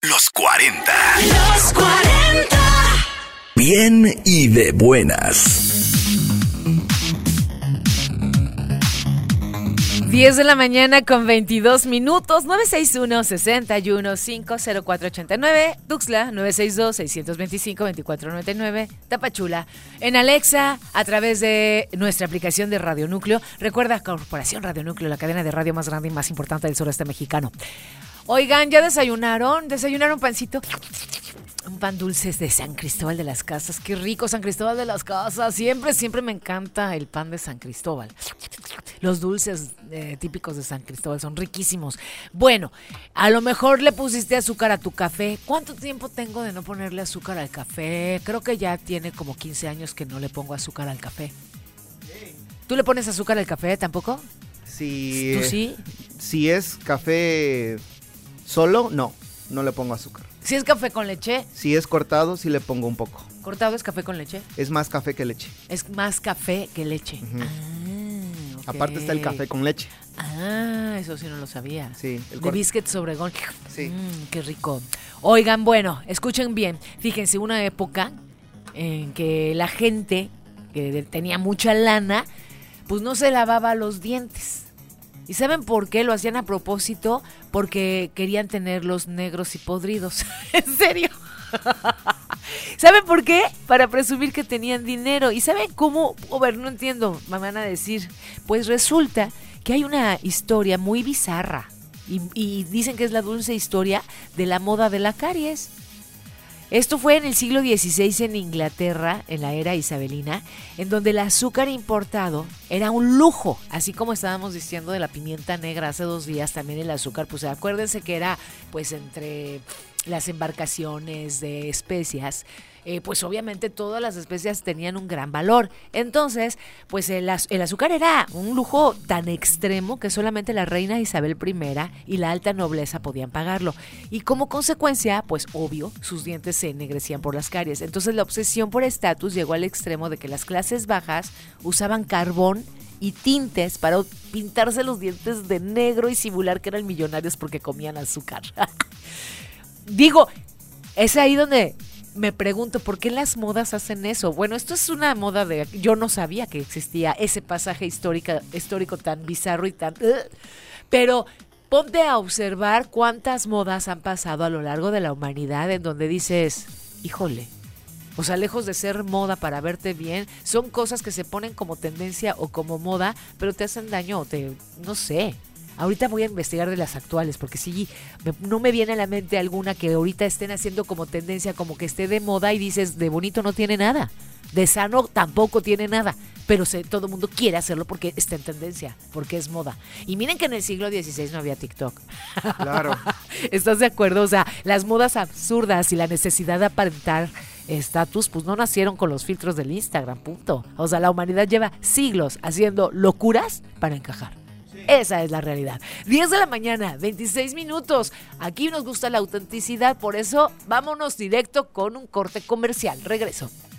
Los 40. Los 40. Bien y de buenas. 10 de la mañana con 22 minutos, 961-61-50489, Tuxtla, 962-625-2499, Tapachula, en Alexa, a través de nuestra aplicación de Radio Núcleo. Recuerda, Corporación Radio Núcleo, la cadena de radio más grande y más importante del sureste mexicano. Oigan, ¿ya desayunaron? ¿Desayunaron pancito? Un pan dulce de San Cristóbal de las Casas. Qué rico, San Cristóbal de las Casas. Siempre me encanta el pan de San Cristóbal. Los dulces típicos de San Cristóbal son riquísimos. Bueno, a lo mejor le pusiste azúcar a tu café. ¿Cuánto tiempo tengo de no ponerle azúcar al café? Creo que ya tiene como 15 años que no le pongo azúcar al café. ¿Tú le pones azúcar al café tampoco? Sí. ¿Tú sí? Si es café solo, no le pongo azúcar. ¿Si es café con leche? Si es cortado, sí le pongo un poco. ¿Cortado es café con leche? Es más café que leche. Es más café que leche. Ujú. Okay. Aparte está el café con leche. Eso sí no lo sabía. Sí. De Biscuits Obregón. Sí. Qué rico. Oigan, bueno, escuchen bien. Fíjense, una época en que la gente que tenía mucha lana, pues no se lavaba los dientes. ¿Y saben por qué? Lo hacían a propósito, porque querían tenerlos negros y podridos. ¿En serio? ¿Saben por qué? Para presumir que tenían dinero. ¿Y saben cómo? A ver, no entiendo, me van a decir. Pues resulta que hay una historia muy bizarra y dicen que es la dulce historia de la moda de la caries. Esto fue en el siglo XVI en Inglaterra, en la era isabelina, en donde el azúcar importado era un lujo, así como estábamos diciendo de la pimienta negra hace 2 días, también el azúcar, pues acuérdense que era pues entre las embarcaciones de especias, pues obviamente todas las especias tenían un gran valor. Entonces, pues el azúcar era un lujo tan extremo que solamente la reina Isabel I y la alta nobleza podían pagarlo. Y como consecuencia, pues obvio, sus dientes se ennegrecían por las caries. Entonces la obsesión por estatus llegó al extremo de que las clases bajas usaban carbón y tintes para pintarse los dientes de negro y simular que eran millonarios porque comían azúcar. Digo, es ahí donde me pregunto, ¿por qué las modas hacen eso? Bueno, esto es una moda de... Yo no sabía que existía ese pasaje histórico tan bizarro y tan... Pero ponte a observar cuántas modas han pasado a lo largo de la humanidad en donde dices, híjole, o sea, lejos de ser moda para verte bien, son cosas que se ponen como tendencia o como moda, pero te hacen daño o no sé. Ahorita voy a investigar de las actuales, porque sí, no me viene a la mente alguna que ahorita estén haciendo como tendencia, como que esté de moda y dices, de bonito no tiene nada, de sano tampoco tiene nada, pero todo el mundo quiere hacerlo porque está en tendencia, porque es moda. Y miren que en el siglo XVI no había TikTok. Claro. ¿Estás de acuerdo? O sea, las modas absurdas y la necesidad de aparentar estatus, pues no nacieron con los filtros del Instagram, punto. O sea, la humanidad lleva siglos haciendo locuras para encajar. Esa es la realidad. 10 de la mañana, 26 minutos. Aquí nos gusta la autenticidad, por eso vámonos directo con un corte comercial. Regreso.